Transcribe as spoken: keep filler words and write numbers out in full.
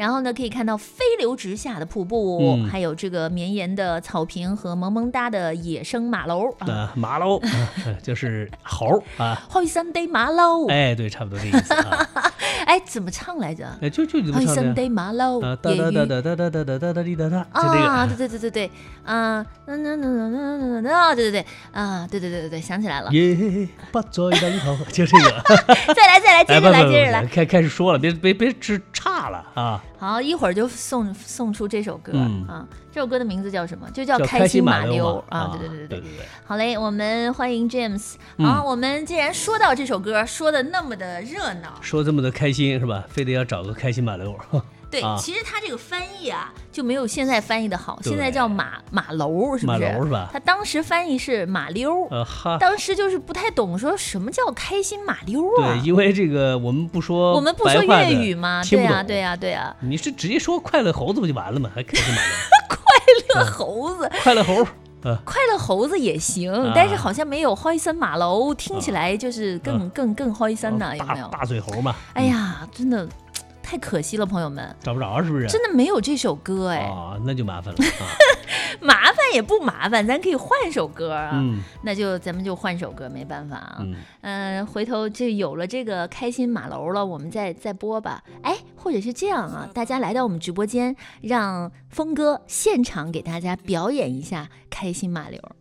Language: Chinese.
然后呢可以看到飞流直下的瀑布、嗯、还有这个绵延的草坪和萌萌哒的野生马楼啊，马楼、啊、就是猴啊， 开心地马樓， 哎，对，差不多这意思啊。 哎，怎么唱来着？ 哎，就就怎么唱的？ 开心地马樓， 啊，哒哒哒哒哒哒哒哒哒哒滴哒哒，就这个。 啊，对对对对对，啊，那那那那那那啊，对对对，啊，对对对对对，想起来了。 耶，不再等候，就这个。 再来再来，接着来接着来， 开开始说了，别别别吃岔了啊。 好，一会儿就送送出这首歌、嗯、啊，这首歌的名字叫什么？就叫 《 开心马溜》 啊！对对对对对对。 好嘞，我们欢迎 James、嗯、啊！我们既然说到这首歌，说的那么的热闹， 说这么的开心是吧？非得要找个开心马溜。 对、啊，其实他这个翻译啊，就没有现在翻译的好，现在叫马马楼，是不是？ 马楼是吧？ 他当时翻译是马溜，呃、哈当时就是不太懂，说什么叫开心马溜啊？ 对，因为这个我们不说， 我们不说粤语吗？对呀、啊，对呀、啊，对呀、啊。 你是直接说快乐猴子不就完了吗？还开心马溜？ 快乐猴子， 啊、快乐猴。 啊、快乐猴子也行、啊，但是好像没有开心马楼听起来就是更、啊、更更开心呢、啊，有没有？ 大嘴猴嘛。 哎呀，真的。太可惜了，朋友们， 找不着是不是？ 真的没有这首歌哎， 哦，那就麻烦了。啊、 麻烦也不麻烦，咱可以换首歌啊。 嗯， 那就咱们就换首歌，没办法啊。嗯，呃、回头就有了这个开心马楼了，我们再再播吧。哎，或者是这样啊，大家来到我们直播间，让峰哥现场给大家表演一下开心马溜。